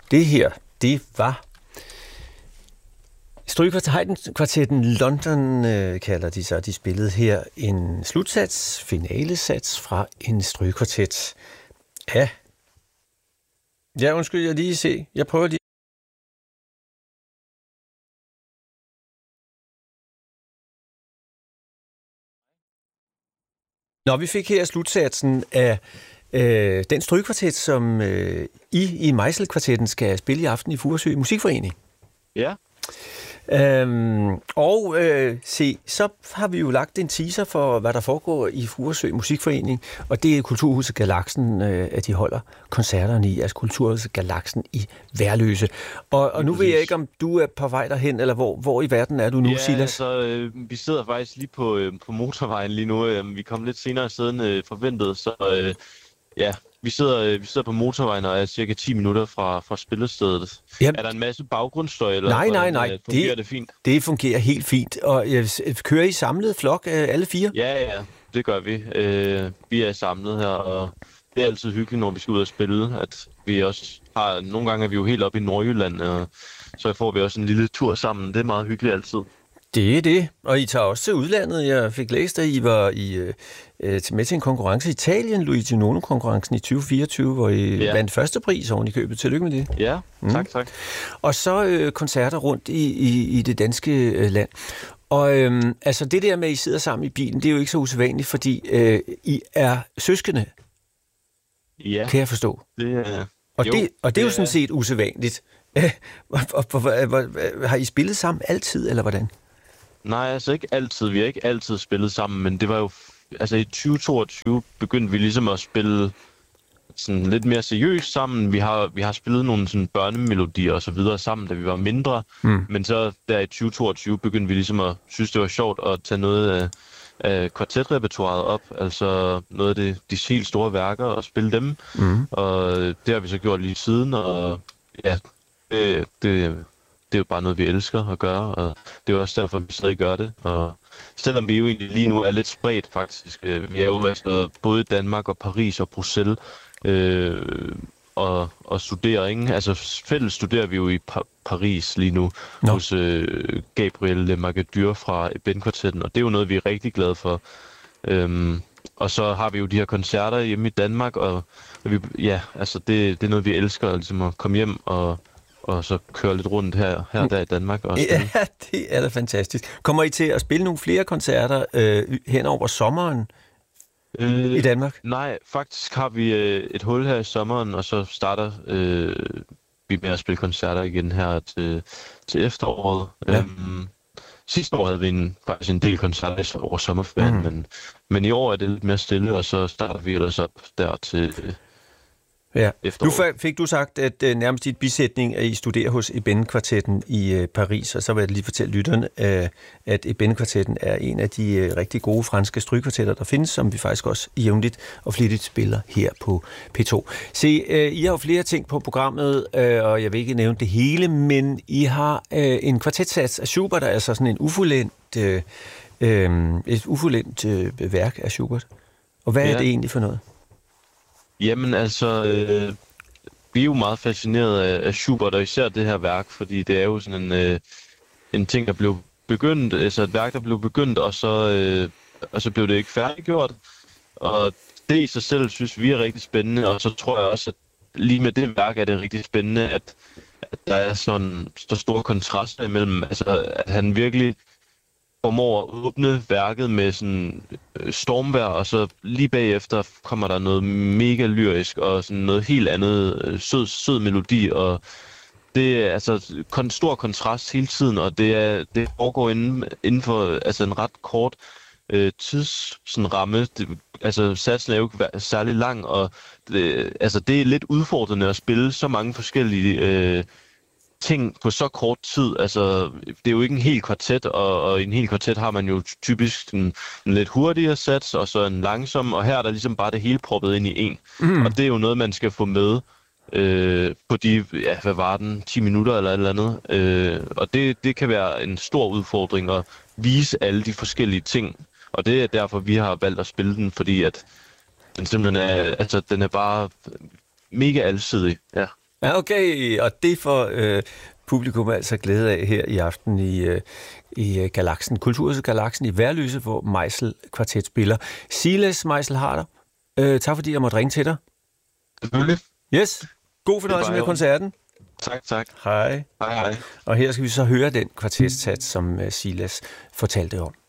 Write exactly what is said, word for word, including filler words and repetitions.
Det her, det var Strygekvartetten London, øh, kalder de sig. De spillede her en slutsats, finalesats fra en strygekvartet. Ja. Ja, undskyld, jeg lige se. Jeg prøver lige. Nå, vi fik her slutsatsen af øh, den strygekvartet, som øh, I i Mejselkvartetten skal spille i aften i Furesø Musikforening. Ja. Øhm, og øh, se, så har vi jo lagt en teaser for, hvad der foregår i Furesø Musikforening, og det er Kulturhuset Galaksen, øh, at de holder koncerterne i, altså Kulturhuset Galaksen i Værløse. Og, og nu ved jeg ikke, om du er på vej derhen, eller hvor, hvor i verden er du nu, ja, Silas? Altså, øh, vi sidder faktisk lige på, øh, på motorvejen lige nu. Øh, vi kom lidt senere siden øh, forventet, så øh, ja... Vi sidder, vi sidder på motorvejen og er cirka ti minutter fra, fra spillestedet. Jamen, er der en masse baggrundsstøj? Eller nej, nej, nej. Fungerer det, det fint? Det fungerer helt fint. Og øh, kører I samlet flok, øh, alle fire? Ja, ja, det gør vi. Øh, vi er samlet her, og det er altid hyggeligt, når vi skal ud og spille. At vi også har, nogle gange er vi jo helt oppe i Nordjylland, og så får vi også en lille tur sammen. Det er meget hyggeligt altid. Det er det, og I tager også til udlandet. Jeg fik læst, at I var i, øh, med til en konkurrence i Italien, Luigi Nono-konkurrencen i tyve fireogtyve, hvor I ja. vandt første pris oven i købet. Tillykke med det. Ja, mm. tak, tak. Og så øh, koncerter rundt i, i, i det danske øh, land. Og øh, altså det der med, at I sidder sammen i bilen, det er jo ikke så usædvanligt, fordi øh, I er søskende, ja. kan jeg forstå. Det er... Og, jo, det, og det er jo det sådan set usædvanligt. Har I spillet sammen altid, eller hvordan? Nej, altså ikke altid. Vi har ikke altid spillet sammen, men det var jo... Altså i tyve toogtyve begyndte vi ligesom at spille sådan lidt mere seriøst sammen. Vi har, vi har spillet nogle sådan børnemelodier og så videre sammen, da vi var mindre. Mm. Men så der i tyve toogtyve begyndte vi ligesom at synes, det var sjovt at tage noget af, af kvartetrepertoiret op. Altså noget af det, de helt store værker og spille dem. Mm. Og det har vi så gjort lige siden, og ja, det... det Det er jo bare noget, vi elsker at gøre, og det er jo også derfor, vi stadig gør det. Og selvom vi jo egentlig lige nu er lidt spredt faktisk, øh, vi er jo altså både i Danmark og Paris og Bruxelles øh, og, og studerer, ikke? Altså fælles studerer vi jo i pa- Paris lige nu no. hos øh, Gabriel Magadur fra Ben-kvartetten, og det er jo noget, vi er rigtig glade for. Øhm, og så har vi jo de her koncerter hjemme i Danmark, og, og vi, ja, altså det, det er noget, vi elsker, ligesom at komme hjem og og så køre lidt rundt her, her der i Danmark. Og ja, det er da fantastisk. Kommer I til at spille nogle flere koncerter øh, hen over sommeren øh, i Danmark? Nej, faktisk har vi øh, et hul her i sommeren, og så starter øh, vi med at spille koncerter igen her til, til efteråret. Ja. Øhm, sidste år havde vi en, faktisk en del koncerter over sommerferien, mm. men, men i år er det lidt mere stille, og så starter vi ellers op der til... Ja. Nu fik du sagt, at uh, nærmest i et bisætning, at I studerer hos Eben-kvartetten i uh, Paris, og så vil jeg lige fortælle lytterne, uh, at Eben-kvartetten er en af de uh, rigtig gode franske strygekvartetter, der findes, som vi faktisk også jævnligt og flittigt spiller her på P to. Se, uh, I har jo flere ting på programmet, uh, og jeg vil ikke nævne det hele, men I har uh, en kvartetsats af Schubert, der er altså sådan en ufuldendt, uh, uh, et ufuldendt uh, værk af Schubert. Og hvad ja. er det egentlig for noget? Jamen altså, øh, vi er jo meget fascineret af, af Schubert, og især det her værk, fordi det er jo sådan en, øh, en ting, der blev begyndt, altså et værk, der blev begyndt, og så, øh, og så blev det ikke færdiggjort. Og det i sig selv synes vi er rigtig spændende, og så tror jeg også, at lige med det værk er det rigtig spændende, at, at der er sådan så store kontraster imellem, altså at han virkelig formår at åbne værket med sådan øh, stormvejr, og så lige bagefter kommer der noget mega lyrisk og sådan noget helt andet øh, sød, sød melodi, og det er altså kon- stor kontrast hele tiden, og det er det foregår inden, inden for altså en ret kort øh, tids sådan ramme. Det, altså satsen er jo ikke særlig lang, og det, altså det er lidt udfordrende at spille så mange forskellige øh, ting på så kort tid. Altså, det er jo ikke en hel kvartet, og, og i en hel kvartet har man jo typisk en, en lidt hurtigere sats, og så en langsom, og her er der ligesom bare det hele proppet ind i en. Mm. Og det er jo noget, man skal få med øh, på de, ja, hvad var den, ti minutter eller et eller andet. Øh, og det, det kan være en stor udfordring at vise alle de forskellige ting. Og det er derfor, vi har valgt at spille den, fordi at den simpelthen er, altså, den er bare mega alsidig, ja. Ja, okay, og det får øh, publikum altså glæde af her i aften i, øh, i Galaksen, Kulturhuset Galaksen i Værløse, hvor Meisel Kvartet spiller. Silas Meisel Harder, øh, tak fordi jeg måtte ringe til dig. Selvfølgelig. Yes, god fornøjelse med koncerten. Tak, tak. Hej. Hej, hej. Og her skal vi så høre den kvartetsats, som uh, Silas fortalte om.